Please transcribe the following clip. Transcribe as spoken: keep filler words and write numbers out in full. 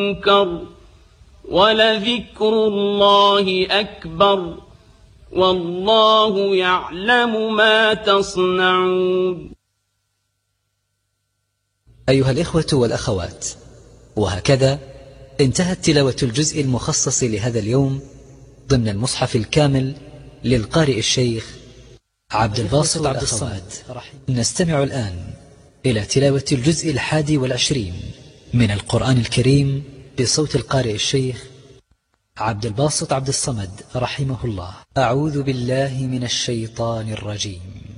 منكر ولذكر الله أكبر والله يعلم ما تصنعون. أيها الإخوة والأخوات، وهكذا انتهت تلاوة الجزء المخصص لهذا اليوم ضمن المصحف الكامل للقارئ الشيخ عبد الباسط عبد الصمد. نستمع الآن إلى تلاوة الجزء الحادي والعشرين من القرآن الكريم بصوت القارئ الشيخ عبد الباسط عبد الصمد رحمه الله. أعوذ بالله من الشيطان الرجيم.